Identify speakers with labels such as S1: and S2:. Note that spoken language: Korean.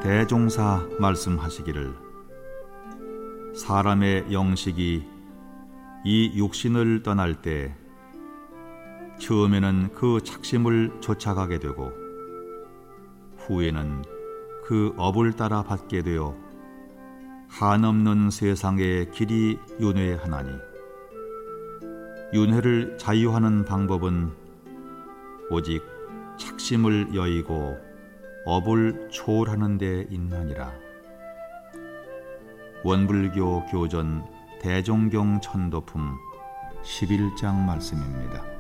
S1: 대종사 말씀하시기를 사람의 영식이 이 육신을 떠날 때 처음에는 그 착심을 쫓아가게 되고 후에는 그 업을 따라 받게 되어 한없는 세상의 길이 윤회하나니 윤회를 자유하는 방법은 오직 착심을 여의고 업을 초월하는 데 있나니라. 원불교 교전 대종경 천도품 11장 말씀입니다.